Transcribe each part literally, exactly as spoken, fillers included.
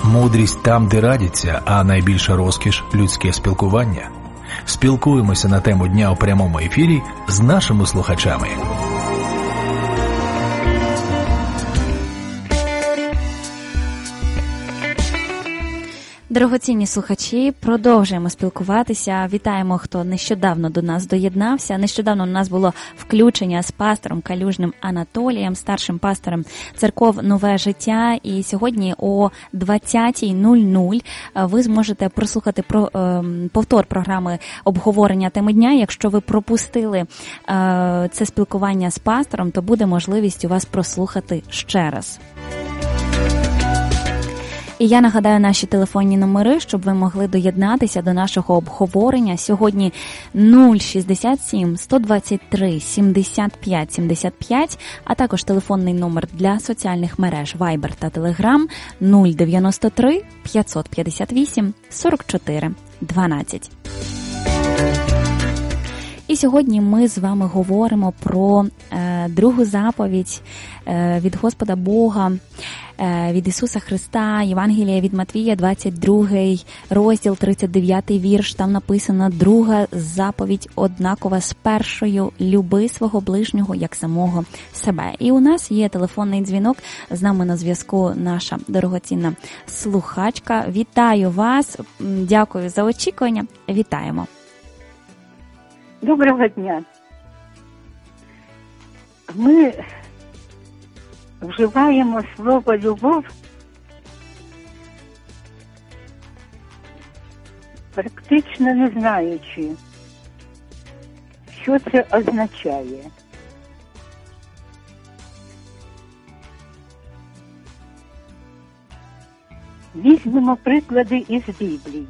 Мудрість там, де радяться, а найбільша розкіш – людське спілкування. Спілкуємося на тему дня у прямому ефірі з нашими слухачами. Дорогоцінні слухачі, продовжуємо спілкуватися. Вітаємо, хто нещодавно до нас доєднався. Нещодавно у нас було включення з пастором Калюжним Анатолієм, старшим пастором церков «Нове життя». І сьогодні о двадцятій нуль нуль ви зможете прослухати про, е, повтор програми обговорення теми дня. Якщо ви пропустили е, це спілкування з пастором, то буде можливість у вас прослухати ще раз. І я нагадаю наші телефонні номери, щоб ви могли доєднатися до нашого обговорення. Сьогодні нуль шістдесят сім сто двадцять три сімдесят п'ять сімдесят п'ять, а також телефонний номер для соціальних мереж Viber та Telegram нуль дев'яносто три п'ятсот п'ятдесят вісім сорок чотири дванадцять. І сьогодні ми з вами говоримо про е, другу заповідь е, від Господа Бога, е, від Ісуса Христа, Євангелія від Матвія, двадцять другий розділ, тридцять дев'ятий вірш. Там написано: друга заповідь однакова з першою: люби свого ближнього як самого себе. І у нас є телефонний дзвінок. З нами на зв'язку наша дорогоцінна слухачка. Вітаю вас, дякую за очікування, вітаємо. Доброго дня. Ми вживаємо слово «любов» практично не знаючи, що це означає. Візьмемо приклади із Біблії.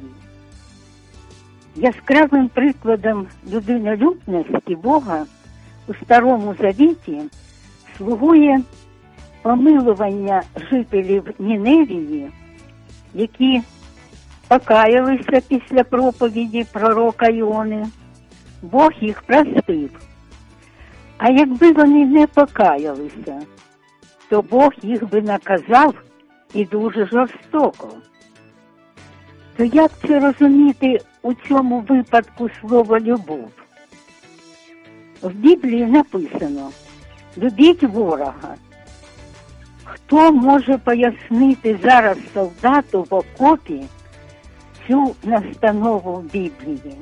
Яскравим прикладом людинолюбності Бога у Старому Завіті слугує помилування жителів Ніневії, які покаялися після проповіді пророка Йони. Бог їх простив. А якби вони не покаялися, то Бог їх би наказав і дуже жорстоко. То як це розуміти у цьому випадку слово «любов»? В Біблії написано «любіть ворога». Хто може пояснити зараз солдату в окопі цю настанову в Біблії?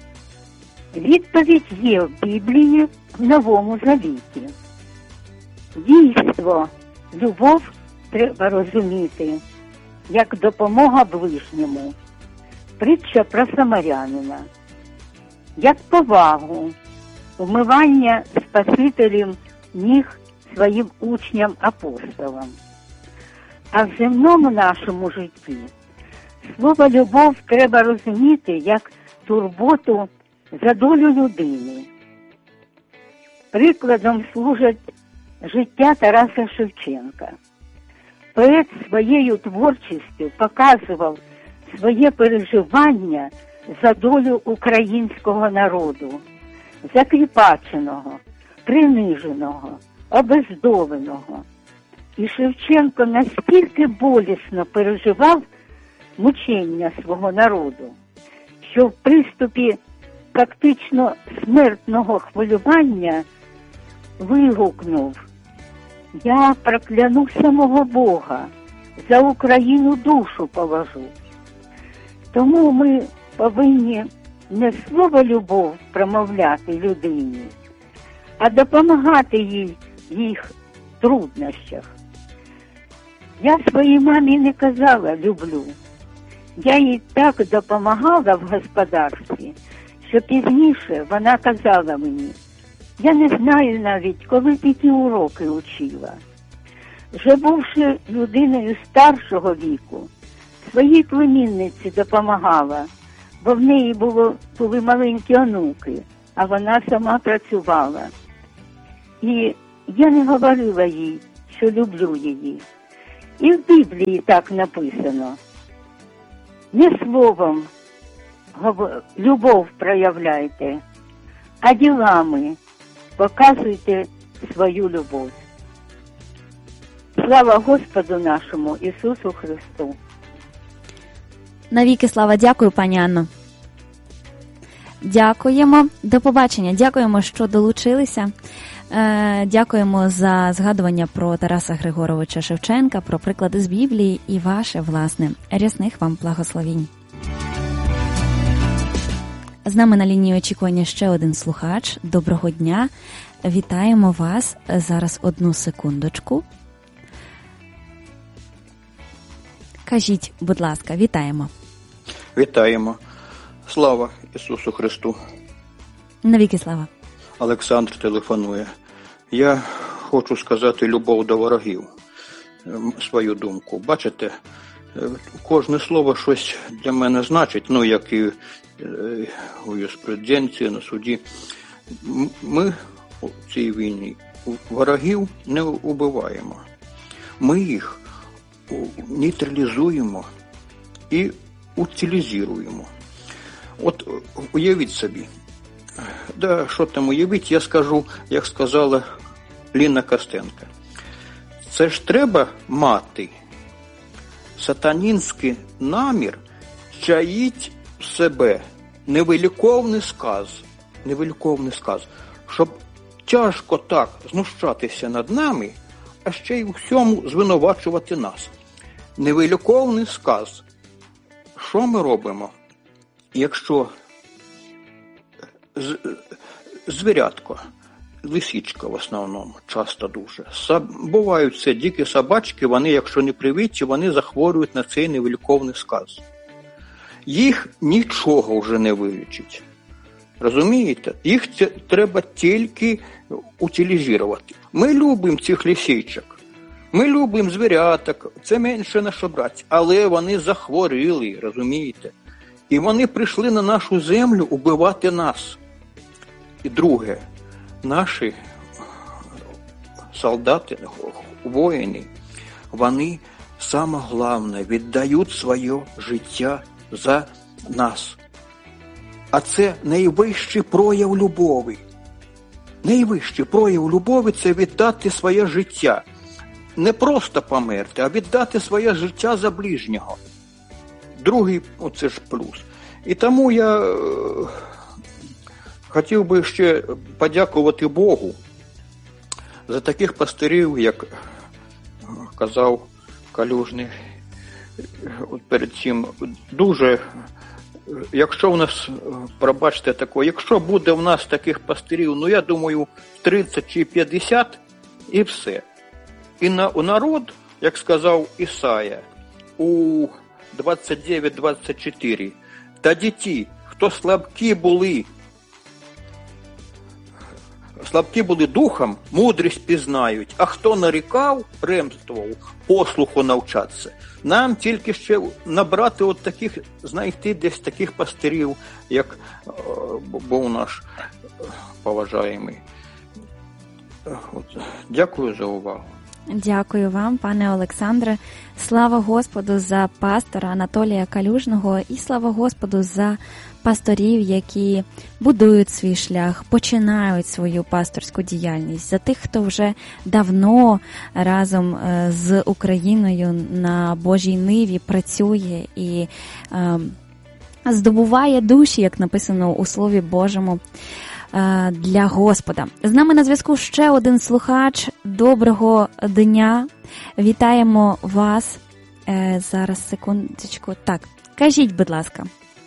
Відповідь є в Біблії в Новому Завіті. Дійство, любов треба розуміти як допомога ближньому. Притча про самарянина. Як повагу, вмивання Спасителем ніг своїм учням-апостолам. А в земному нашому житті слово «любов» треба розуміти як турботу за долю людини. Прикладом служить життя Тараса Шевченка. Поет своєю творчістю показував своє переживання за долю українського народу, закріпаченого, приниженого, обездоленого. І Шевченко настільки болісно переживав мучення свого народу, що в приступі фактично смертного хвилювання вигукнув: «Я прокляну самого Бога, за Україну душу положу». Тому ми повинні не слово «любов» промовляти людині, а допомагати їй в їх труднощах. Я своїй мамі не казала «люблю». Я їй так допомагала в господарстві, що пізніше вона казала мені: «Я не знаю навіть, коли ти ті уроки учила». Вже бувши людиною старшого віку, своїй племінниці допомагала, бо в неї було, були маленькі онуки, а вона сама працювала. І я не говорила їй, що люблю її. І в Біблії так написано: не словом любов проявляйте, а ділами показуйте свою любов. Слава Господу нашому Ісусу Христу! Навіки слава. Дякую, пані Анно. Дякуємо. До побачення. Дякуємо, що долучилися. Дякуємо за згадування про Тараса Григоровича Шевченка, про приклади з Біблії і ваше власне. Рясних вам благословінь. З нами на лінії очікування ще один слухач. Доброго дня. Вітаємо вас. Зараз одну секундочку. Кажіть, будь ласка, вітаємо. Вітаємо. Слава Ісусу Христу. Навіки слава. Олександр телефонує. Я хочу сказати любов до ворогів. Свою думку. Бачите, кожне слово щось для мене значить, ну, як і у юриспруденції, на суді. Ми у цій війні ворогів не убиваємо. Ми їх нейтралізуємо і утилізуємо. От уявіть собі. Да, що там уявіть, я скажу, як сказала Ліна Костенко. Це ж треба мати сатанінський намір чаїть в себе невиліковний сказ, невиліковний сказ, щоб тяжко так знущатися над нами, а ще й у всьому звинувачувати нас. Невиліковний сказ. Що ми робимо, якщо звірятко, лисичка в основному, часто дуже. Бувають це дикі собачки, вони, якщо не привиті, вони захворюють на цей невиліковний сказ. Їх нічого вже не вилічить. Розумієте? Їх треба тільки утилізувати. Ми любимо цих лисичок. Ми любимо звіряток, це менше наше брать, але вони захворіли, розумієте? І вони прийшли на нашу землю убивати нас. І друге, наші солдати, воїни, вони, саме головне, віддають своє життя за нас. А це найвищий прояв любові. Найвищий прояв любові – це віддати своє життя. Не просто померти, а віддати своє життя за ближнього. Другий, оце ж плюс. І тому я е, хотів би ще подякувати Богу за таких пастирів, як казав Калюжний от перед цим. Дуже, якщо в нас, пробачте таке, якщо буде в нас таких пастирів, ну я думаю, тридцять чи п'ятдесят і все. І на, у народ, як сказав Ісая, у двадцять дев'ять двадцять чотири, та діти, хто слабкі були, слабкі були духом, мудрість пізнають, а хто нарікав, ремствував, послуху навчатися. Нам тільки ще набрати от таких, знайти десь таких пастирів, як був наш поважаємий. От, дякую за увагу. Дякую вам, пане Олександре. Слава Господу за пастора Анатолія Калюжного і слава Господу за пасторів, які будують свій шлях, починають свою пасторську діяльність, за тих, хто вже давно разом з Україною на Божій ниві працює і е, здобуває душі, як написано у Слові Божому, для Господа. З нами на зв'язку ще один слухач. Доброго дня. Вітаємо вас. Е, зараз, секундочку. Так, кажіть, будь ласка.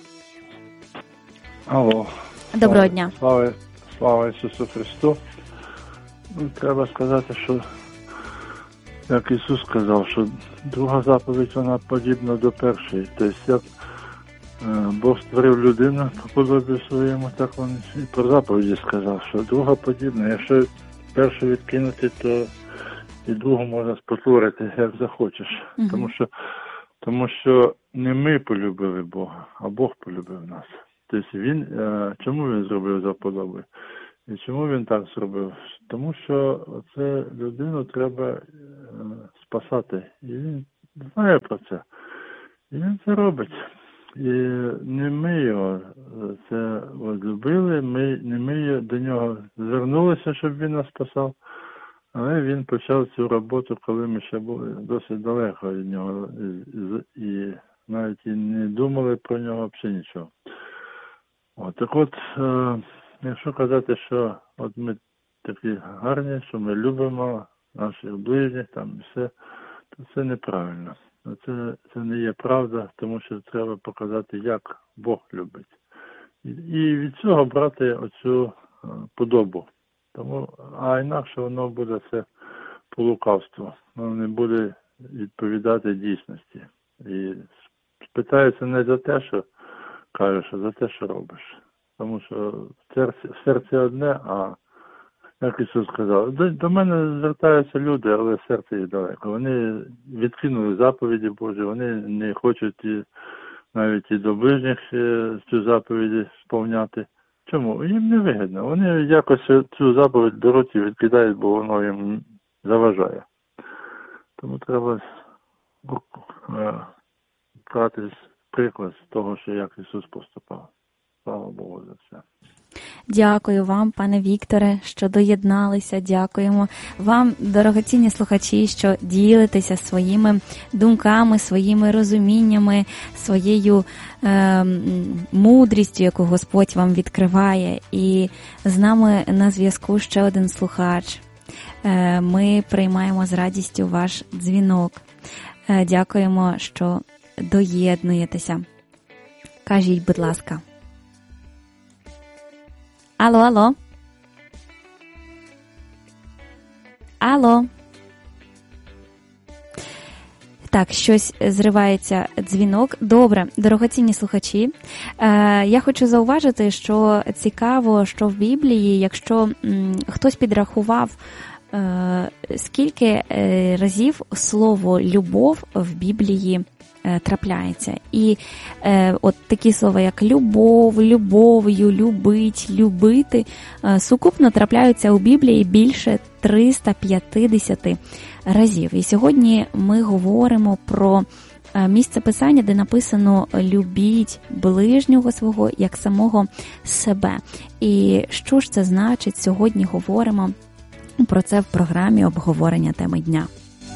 Алло. Доброго слава, дня. Слава, слава Ісусу Христу. Ну, треба сказати, що, як Ісус сказав, що друга заповідь, вона подібна до першої. Тобто, як Бог створив людину по подобі своєму, так він і про заповіді сказав, що друга подібна. Якщо першу відкинути, то і другу можна спотворити, як захочеш. Uh-huh. Тому що, тому що не ми полюбили Бога, а Бог полюбив нас. Тобто він, чому він зробив за подобою? І чому він так зробив? Тому що це людину треба спасати. І він знає про це. І він це робить. І не ми його це от, любили, ми, не ми до нього звернулися, щоб він нас спасав, але він почав цю роботу, коли ми ще були досить далеко від нього. І, і навіть і не думали про нього, взагалі нічого. От, так от, е, якщо казати, що от ми такі гарні, що ми любимо наших ближніх, там все, то це неправильно. Це, це не є правда, тому що треба показати, як Бог любить. І, і від цього брати оцю е, подобу. Тому, а інакше воно буде все по лукавству. Воно не буде відповідати дійсності. І спитається не за те, що кажеш, а за те, що робиш. Тому що в серці, в серці одне, а як Ісус сказав, до, до мене звертаються люди, але серце їх далеко. Вони відкинули заповіді Божі, вони не хочуть і, навіть і до ближніх цю заповіді сповняти. Чому? Їм не вигідно. Вони якось цю заповідь беруть і відкидають, бо воно їм заважає. Тому треба брати приклад з того, що як Ісус поступав. Слава Богу за це. Дякую вам, пане Вікторе, що доєдналися. Дякуємо вам, дорогоцінні слухачі, що ділитеся своїми думками, своїми розуміннями, своєю е, мудрістю, яку Господь вам відкриває. І з нами на зв'язку ще один слухач. Е, ми приймаємо з радістю ваш дзвінок. Е, дякуємо, що доєднуєтеся. Кажіть, будь ласка. Алло, алло. Алло. Так, щось зривається дзвінок. Добре, дорогоцінні слухачі, е, я хочу зауважити, що цікаво, що в Біблії, якщо м, хтось підрахував, е, скільки е, разів слово «любов» в Біблії трапляється. І е, от такі слова, як любов, любов'ю, любить, любити, е, сукупно трапляються у Біблії більше триста п'ятдесят разів. І сьогодні ми говоримо про е, місце Писання, де написано «любіть ближнього свого, як самого себе». І що ж це значить? Сьогодні говоримо про це в програмі обговорення теми дня.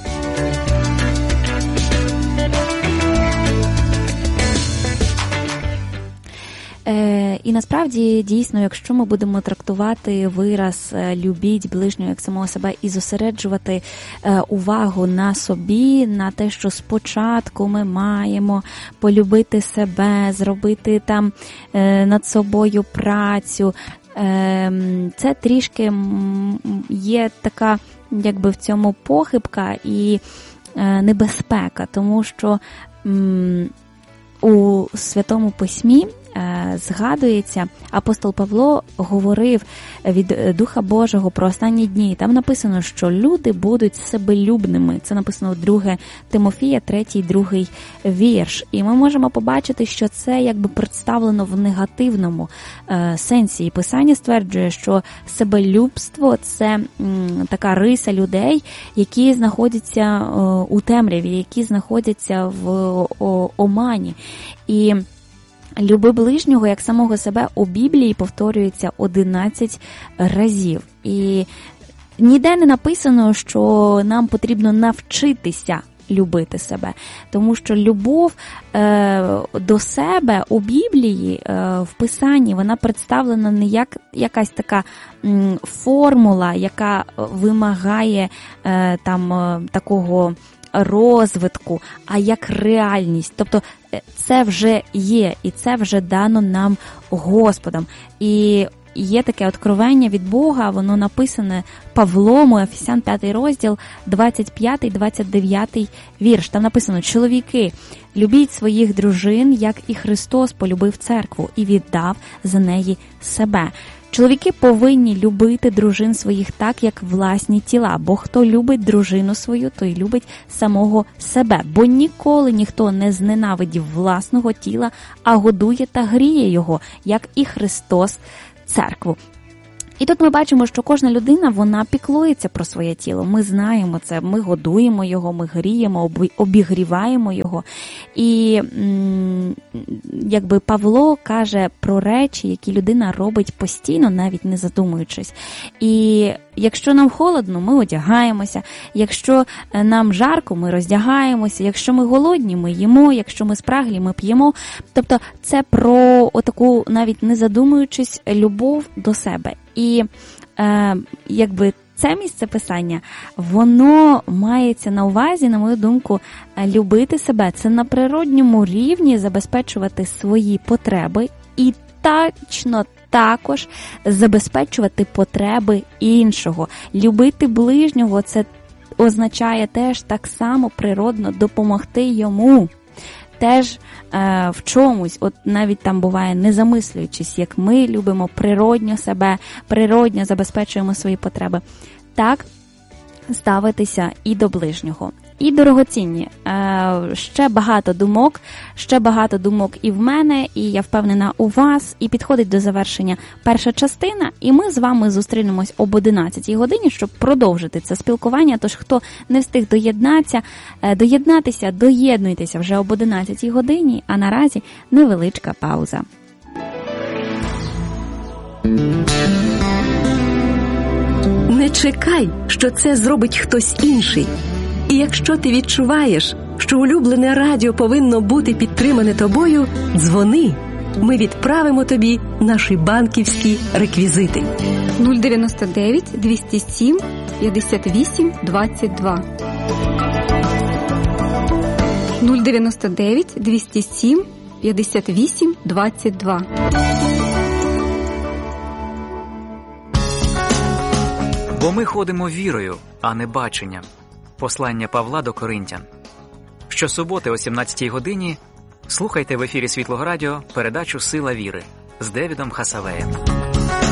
І насправді, дійсно, якщо ми будемо трактувати вираз «любіть ближнього як самого себе» і зосереджувати увагу на собі, на те, що спочатку ми маємо полюбити себе, зробити там над собою працю, це трішки є така, якби в цьому похибка і небезпека, тому що у Святому Письмі згадується, апостол Павло говорив від Духа Божого про останні дні. Там написано, що люди будуть себелюбними. Це написано у друге Тимофія, третій, другий вірш. І ми можемо побачити, що це якби представлено в негативному е, сенсі. І Писання стверджує, що себелюбство – це м, така риса людей, які знаходяться е, у темряві, які знаходяться в о, омані. І «люби ближнього як самого себе» у Біблії повторюється одинадцять разів. І ніде не написано, що нам потрібно навчитися любити себе. Тому що любов е, до себе у Біблії, е, в Писанні, вона представлена не як якась така м, формула, яка вимагає е, там е, такого розвитку, а як реальність. Тобто це вже є, і це вже дано нам Господом. І є таке откровення від Бога, воно написане Павлом, у Ефесян п'ятий розділ, двадцять п'ятий двадцять дев'ятий вірш. Там написано: «Чоловіки, любіть своїх дружин, як і Христос полюбив церкву і віддав за неї себе». Чоловіки повинні любити дружин своїх так, як власні тіла, бо хто любить дружину свою, той любить самого себе. Бо ніколи ніхто не зненавидів власного тіла, а годує та гріє його, як і Христос церкву. І тут ми бачимо, що кожна людина, вона піклується про своє тіло. Ми знаємо це, ми годуємо його, ми гріємо, обігріваємо його. І якби Павло каже про речі, які людина робить постійно, навіть не задумуючись. І якщо нам холодно, ми одягаємося, якщо нам жарко, ми роздягаємося, якщо ми голодні, ми їмо, якщо ми спраглі, ми п'ємо. Тобто це про отаку, навіть не задумуючись, любов до себе. І е, якби це місце писання, воно мається на увазі, на мою думку, любити себе. Це на природньому рівні забезпечувати свої потреби і точно також забезпечувати потреби іншого. Любити ближнього – це означає теж так само природно допомогти йому. Теж е, в чомусь, от навіть там буває, не замислюючись, як ми любимо природньо себе, природньо забезпечуємо свої потреби, так ставитися і до ближнього. І, дорогоцінні, е, ще багато думок, ще багато думок і в мене, і я впевнена у вас, і підходить до завершення перша частина, і ми з вами зустрінемось об одинадцятій годині, щоб продовжити це спілкування, тож хто не встиг доєднатися, е, доєднатися, доєднуйтеся вже об одинадцятій годині, а наразі невеличка пауза. Не чекай, що це зробить хтось інший. І якщо ти відчуваєш, що улюблене радіо повинно бути підтримане тобою, дзвони. Ми відправимо тобі наші банківські реквізити. нуль дев'яносто дев'ять двісті сім п'ятдесят вісім двадцять два. нуль дев'яносто дев'ять двісті сім п'ятдесят вісім двадцять два. Бо ми ходимо вірою, а не баченням. Послання Павла до Коринтян. Щосуботи о сімнадцятій годині слухайте в ефірі Світлого Радіо передачу «Сила віри» з Девідом Хасавеєм.